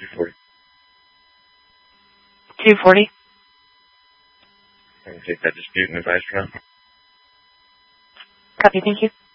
240. 240. I can take that dispute and advice for now. Copy, thank you.